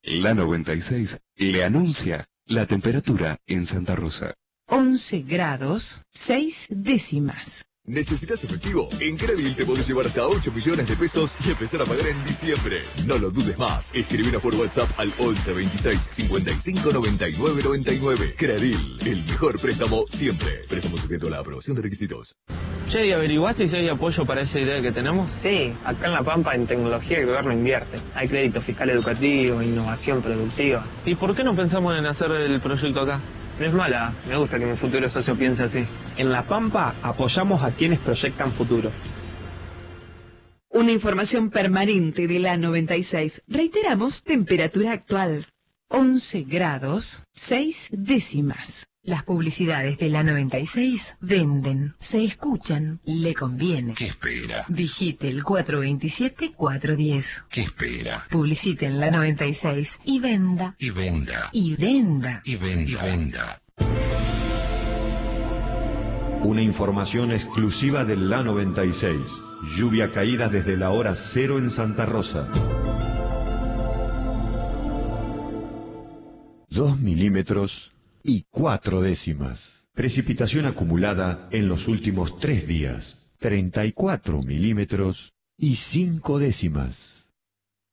La 96 le anuncia la temperatura en Santa Rosa. 11 grados, 6 décimas. ¿Necesitas efectivo? En Credil te podés llevar hasta 8 millones de pesos y empezar a pagar en diciembre. No lo dudes más. Escribinos por WhatsApp al 11 26 55 99 99. Credil, el mejor préstamo siempre. Préstamo sujeto a la aprobación de requisitos. Che, ¿y averiguaste si hay apoyo para esa idea que tenemos? Sí, acá en La Pampa en tecnología el gobierno invierte. Hay crédito fiscal educativo, innovación productiva. ¿Y por qué no pensamos en hacer el proyecto acá? No es mala, me gusta que mi futuro socio piense así. En La Pampa apoyamos a quienes proyectan futuro. Una información permanente de la 96. Reiteramos, temperatura actual. 11 grados, 6 décimas. Las publicidades de la 96 venden, se escuchan, le conviene. ¿Qué espera? Digite el 427-410. ¿Qué espera? Publicite en la 96 y venda. Y venda. Y venda. Y venda. Y venda. Una información exclusiva de la 96. Lluvia caída desde la hora 0 en Santa Rosa. 2 milímetros y 4 décimas. Precipitación acumulada en los últimos 3 días. 34 milímetros y 5 décimas.